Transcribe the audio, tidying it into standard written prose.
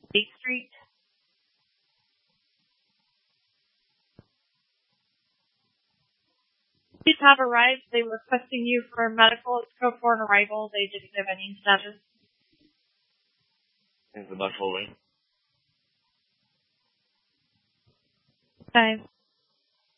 State Street. Police have arrived. They were requesting you for medical. It's code for an arrival. They didn't give any status. Is the bus holding? Okay.